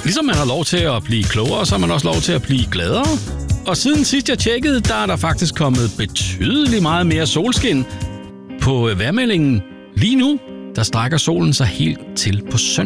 Ligesom man har lov til at blive klogere, så har man også lov til at blive gladere. Og siden sidst jeg tjekkede, der er der faktisk kommet betydeligt meget mere solskin. På vejrmeldingen lige nu, der strækker solen sig helt til på søndag.